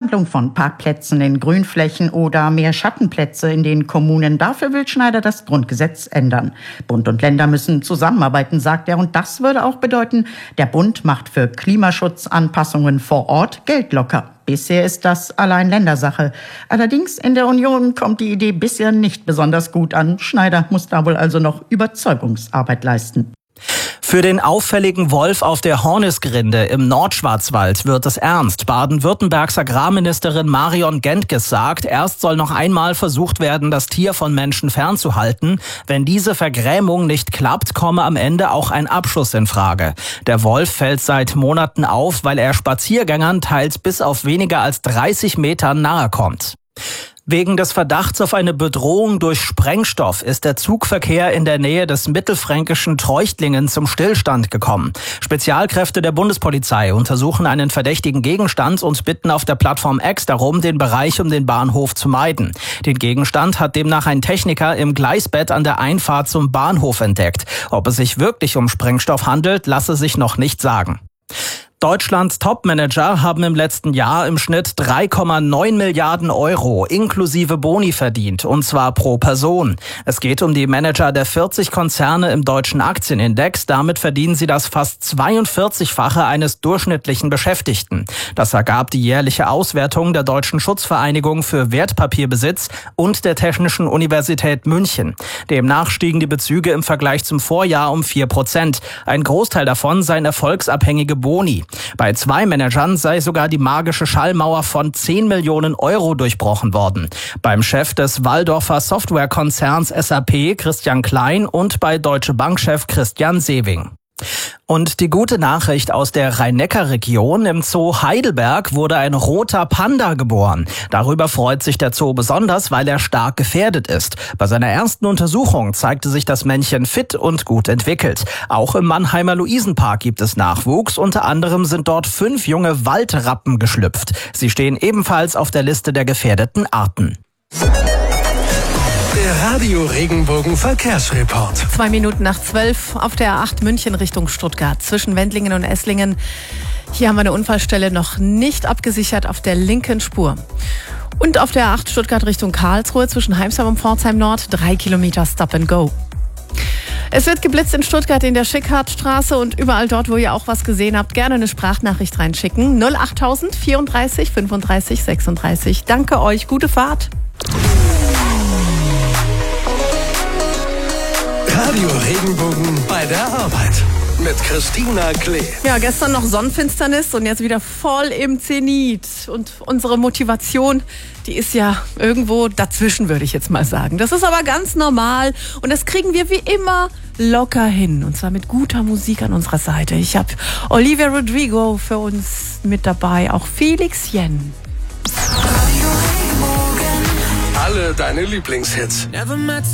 Umwandlung von Parkplätzen in Grünflächen oder mehr Schattenplätze in den Kommunen. Dafür will Schneider das Grundgesetz ändern. Bund und Länder müssen zusammenarbeiten, sagt er. Und das würde auch bedeuten, der Bund macht für Klimaschutzanpassungen vor Ort Geld locker. Bisher ist das allein Ländersache. Allerdings in der Union kommt die Idee bisher nicht besonders gut an. Schneider muss da wohl also noch Überzeugungsarbeit leisten. Für den auffälligen Wolf auf der Hornisgrinde im Nordschwarzwald wird es ernst. Baden-Württembergs Agrarministerin Marion Gentges sagt, erst soll noch einmal versucht werden, das Tier von Menschen fernzuhalten. Wenn diese Vergrämung nicht klappt, komme am Ende auch ein Abschuss in Frage. Der Wolf fällt seit Monaten auf, weil er Spaziergängern teils bis auf weniger als 30 Metern nahe kommt. Wegen des Verdachts auf eine Bedrohung durch Sprengstoff ist der Zugverkehr in der Nähe des mittelfränkischen Treuchtlingen zum Stillstand gekommen. Spezialkräfte der Bundespolizei untersuchen einen verdächtigen Gegenstand und bitten auf der Plattform X darum, den Bereich um den Bahnhof zu meiden. Den Gegenstand hat demnach ein Techniker im Gleisbett an der Einfahrt zum Bahnhof entdeckt. Ob es sich wirklich um Sprengstoff handelt, lasse sich noch nicht sagen. Deutschlands Topmanager haben im letzten Jahr im Schnitt 3,9 Milliarden Euro inklusive Boni verdient, und zwar pro Person. Es geht um die Manager der 40 Konzerne im deutschen Aktienindex. Damit verdienen sie das fast 42-fache eines durchschnittlichen Beschäftigten. Das ergab die jährliche Auswertung der Deutschen Schutzvereinigung für Wertpapierbesitz und der Technischen Universität München. Demnach stiegen die Bezüge im Vergleich zum Vorjahr um 4%. Ein Großteil davon seien erfolgsabhängige Boni. Bei 2 Managern sei sogar die magische Schallmauer von 10 Millionen Euro durchbrochen worden. Beim Chef des Walldorfer Softwarekonzerns SAP, Christian Klein, und bei Deutsche Bank-Chef Christian Sewing. Und die gute Nachricht aus der Rhein-Neckar-Region: Im Zoo Heidelberg wurde ein roter Panda geboren. Darüber freut sich der Zoo besonders, weil er stark gefährdet ist. Bei seiner ersten Untersuchung zeigte sich das Männchen fit und gut entwickelt. Auch im Mannheimer Luisenpark gibt es Nachwuchs. Unter anderem sind dort 5 junge Waldrappen geschlüpft. Sie stehen ebenfalls auf der Liste der gefährdeten Arten. Der Radio Regenbogen Verkehrsreport. 2 Minuten nach 12 auf der A8 München Richtung Stuttgart zwischen Wendlingen und Esslingen. Hier haben wir eine Unfallstelle noch nicht abgesichert auf der linken Spur. Und auf der A8 Stuttgart Richtung Karlsruhe zwischen Heimsheim und Pforzheim Nord 3 Kilometer Stop and Go. Es wird geblitzt in Stuttgart in der Schickhartstraße und überall dort, wo ihr auch was gesehen habt, gerne eine Sprachnachricht reinschicken. 08000 34 35 36. Danke euch, gute Fahrt. Radio Regenbogen bei der Arbeit mit Christina Klee. Ja, gestern noch Sonnenfinsternis und jetzt wieder voll im Zenit. Und unsere Motivation, die ist ja irgendwo dazwischen, würde ich jetzt mal sagen. Das ist aber ganz normal und das kriegen wir wie immer locker hin. Und zwar mit guter Musik an unserer Seite. Ich habe Olivia Rodrigo für uns mit dabei, auch Felix Jen. Alle deine Lieblingshits.